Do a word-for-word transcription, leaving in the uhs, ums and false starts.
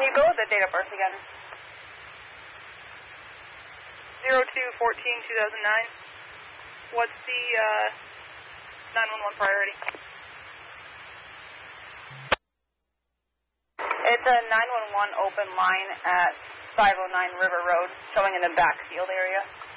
you go with the date of birth again? zero two fourteen two thousand nine. What's the uh, nine one one priority? It's a nine one one open line at five oh nine River Road, showing in the backfield area.